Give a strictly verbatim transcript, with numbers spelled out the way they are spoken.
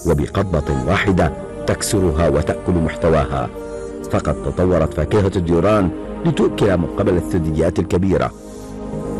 وبقبضة واحدة تكسرها وتأكل محتواها. فقد تطورت فاكهة الديوران لتؤكل من قبل الثدييات الكبيرة